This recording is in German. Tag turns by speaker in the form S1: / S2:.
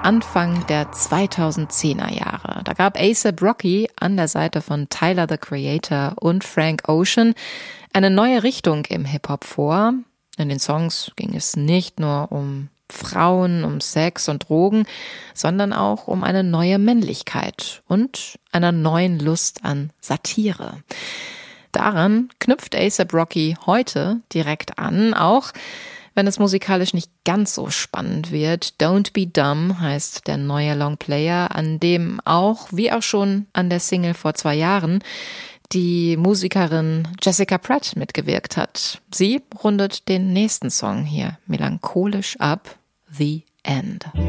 S1: Anfang der 2010er Jahre. Da gab A$AP Rocky an der Seite von Tyler, the Creator und Frank Ocean eine neue Richtung im Hip-Hop vor. In den Songs ging es nicht nur um Frauen, um Sex und Drogen, sondern auch um eine neue Männlichkeit und einer neuen Lust an Satire. Daran knüpft A$AP Rocky heute direkt an, auch wenn es musikalisch nicht ganz so spannend wird. Don't Be Dumb heißt der neue Longplayer, an dem auch, wie auch schon an der Single vor 2 Jahren, die Musikerin Jessica Pratt mitgewirkt hat. Sie rundet den nächsten Song hier melancholisch ab, The End.